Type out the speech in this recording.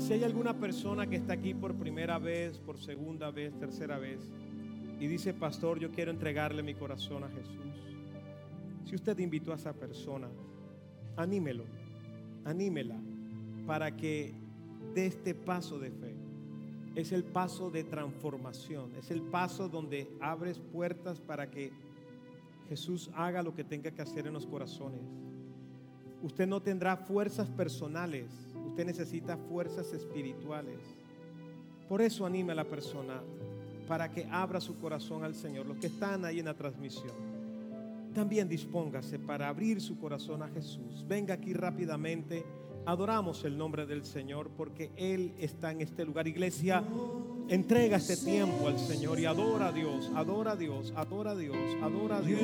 Si hay alguna persona que está aquí por primera vez, por segunda vez, tercera vez, y dice: pastor, yo quiero entregarle mi corazón a Jesús. Si usted invitó a esa persona, anímelo, anímela para que dé este paso de fe. Es el paso de transformación, es el paso donde abres puertas para que Jesús haga lo que tenga que hacer en los corazones. Usted no tendrá fuerzas personales, usted necesita fuerzas espirituales. Por eso anime a la persona para que abra su corazón al Señor. Los que están ahí en la transmisión, también dispóngase para abrir su corazón a Jesús. Venga aquí rápidamente. Adoramos el nombre del Señor porque Él está en este lugar. Iglesia, entrega este tiempo al Señor y adora a Dios, adora a Dios, adora a Dios, adora a Dios.